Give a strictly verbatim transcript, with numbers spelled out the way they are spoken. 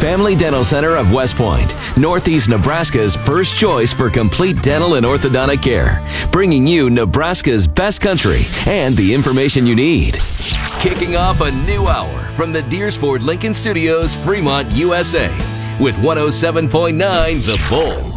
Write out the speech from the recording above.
Family Dental Center of West Point, Northeast Nebraska's first choice for complete dental and orthodontic care, bringing you Nebraska's best country and the information you need. Kicking off a new hour from the Deersford Lincoln Studios, Fremont, U S A, with one oh seven point nine The Bull.